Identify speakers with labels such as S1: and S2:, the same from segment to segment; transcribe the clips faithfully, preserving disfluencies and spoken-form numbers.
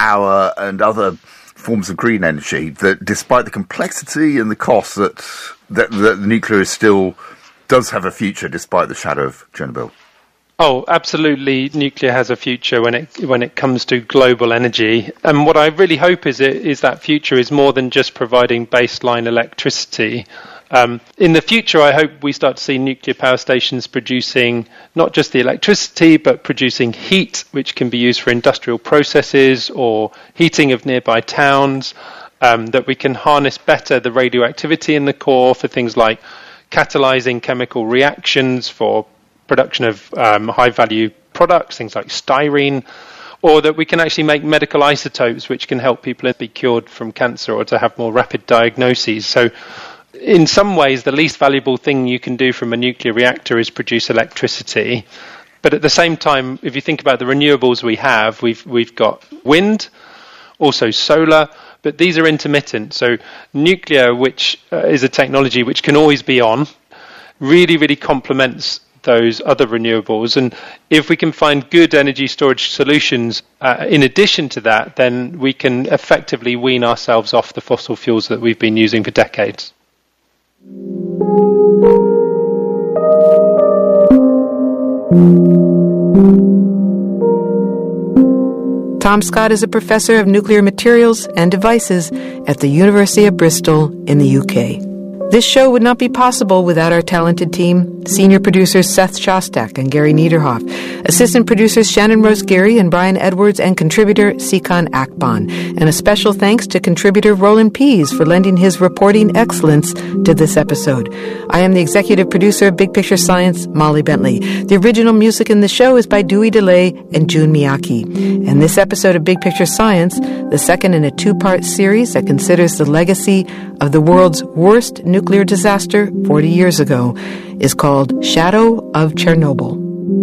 S1: power and other forms of green energy, that despite the complexity and the cost, that, that, that the nuclear is still does have a future despite the shadow of Chernobyl?
S2: Oh, absolutely. Nuclear has a future when it when it comes to global energy. And what I really hope is it is that future is more than just providing baseline electricity. Um, in the future, I hope we start to see nuclear power stations producing not just the electricity, but producing heat, which can be used for industrial processes or heating of nearby towns, um, that we can harness better the radioactivity in the core for things like catalyzing chemical reactions for production of um, high-value products, things like styrene, or that we can actually make medical isotopes which can help people be cured from cancer or to have more rapid diagnoses. So in some ways, the least valuable thing you can do from a nuclear reactor is produce electricity. But at the same time, if you think about the renewables we have, we've we've got wind, also solar, but these are intermittent. So nuclear, which uh, is a technology which can always be on, really, really complements those other renewables. And if we can find good energy storage solutions uh, in addition to that, then we can effectively wean ourselves off the fossil fuels that we've been using for decades.
S3: Tom Scott is a professor of nuclear materials and devices at the University of Bristol in the U K. This show would not be possible without our talented team, senior producers Seth Shostak and Gary Niederhoff, assistant producers Shannon Rose Gary and Brian Edwards, and contributor Sikan Akban. And a special thanks to contributor Roland Pease for lending his reporting excellence to this episode. I am the executive producer of Big Picture Science, Molly Bentley. The original music in the show is by Dewey DeLay and June Miyake. And this episode of Big Picture Science, the second in a two-part series that considers the legacy of the world's worst nuclear disaster forty years ago, is called Shadow of Chernobyl.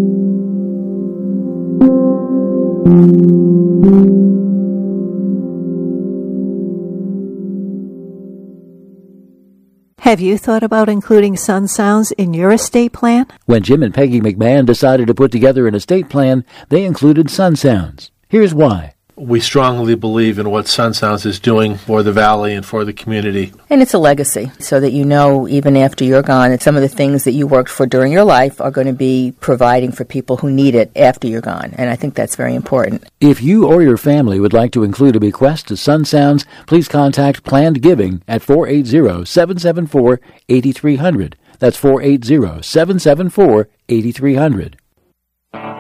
S4: Have you thought about including sun sounds in your estate plan?
S5: When Jim and Peggy McMahon decided to put together an estate plan, they included sun sounds. Here's why.
S6: We strongly believe in what Sun Sounds is doing for the Valley and for the community.
S7: And it's a legacy, so that you know, even after you're gone, that some of the things that you worked for during your life are going to be providing for people who need it after you're gone. And I think that's very important.
S5: If you or your family would like to include a bequest to Sun Sounds, please contact Planned Giving at four eight zero, seven seven four, eight three zero zero. That's four eight zero, seven seven four, eight three zero zero.